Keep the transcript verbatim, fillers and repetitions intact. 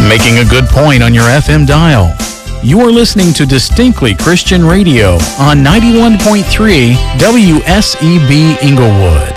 Making a good point on your F M dial. You are listening to Distinctly Christian Radio on ninety-one point three W S E B Inglewood.